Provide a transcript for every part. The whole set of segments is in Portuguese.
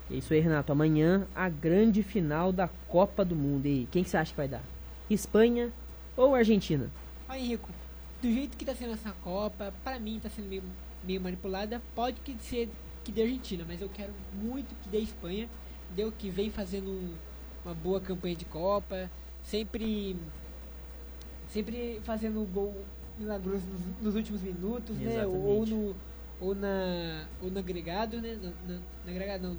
É isso aí, Renato. Amanhã a grande final da Copa do Mundo. E quem que você acha que vai dar? Espanha ou Argentina? Ó, Henrico, do jeito que tá sendo essa Copa, pra mim tá sendo meio manipulada, pode que ser que dê Argentina, mas eu quero muito que dê Espanha, deu que vem fazendo uma boa campanha de Copa, sempre fazendo gol milagroso nos últimos minutos, né? Exatamente. Ou no agregado, né? No agregado não,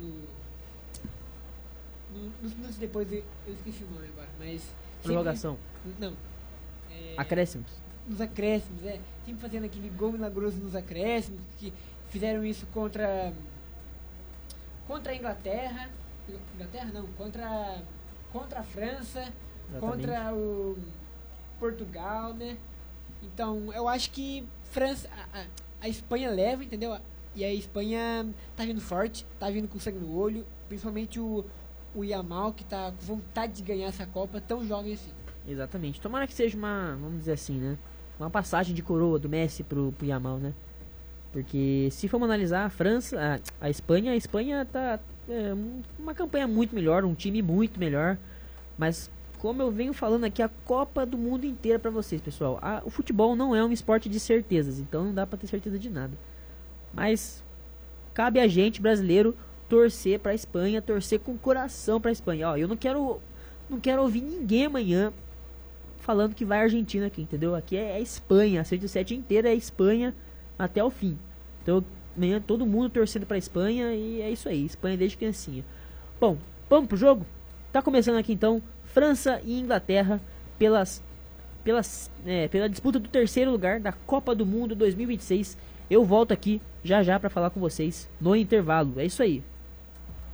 nos minutos depois eu esqueci o nome agora, mas sempre, Prorrogação. não, é, Acréscimos. nos acréscimos, sempre fazendo aquele gol milagroso nos acréscimos, que fizeram isso contra a Inglaterra não, contra a França, Exatamente. contra o Portugal, né? Então, eu acho que a Espanha leva, entendeu? E a Espanha tá vindo forte, tá vindo com sangue no olho, principalmente o Yamal, que tá com vontade de ganhar essa Copa, tão jovem assim. Exatamente. Tomara que seja uma, vamos dizer assim, né? Uma passagem de coroa do Messi pro Yamal, né? Porque se formos analisar a França, a Espanha tá uma campanha muito melhor, um time muito melhor. Mas como eu venho falando aqui, a Copa do Mundo inteira pra vocês, pessoal. O futebol não é um esporte de certezas, então não dá pra ter certeza de nada. Mas cabe a gente, brasileiro, torcer pra Espanha, torcer com o coração pra Espanha. Ó, eu não quero ouvir ninguém amanhã falando que vai a Argentina aqui, entendeu? Aqui é Espanha, a 107 inteira é Espanha até o fim. Então, amanhã todo mundo torcendo pra Espanha e é isso aí, Espanha desde criancinha. Bom, vamos pro jogo? Tá começando aqui então, França e Inglaterra pela disputa do terceiro lugar da Copa do Mundo 2026. Eu volto aqui já já pra falar com vocês no intervalo. É isso aí.